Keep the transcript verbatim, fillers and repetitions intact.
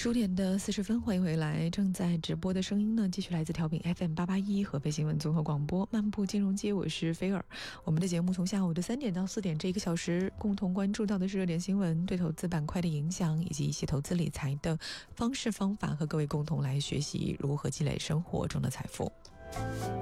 十五点的四十分，欢迎回来。正在直播的声音呢，继续来自调频 F M 八八一合肥新闻综合广播漫步金融街，我是菲尔。我们的节目从下午的三点到四点这一个小时，共同关注到的是热点新闻对投资板块的影响，以及一些投资理财的方式方法，和各位共同来学习如何积累生活中的财富。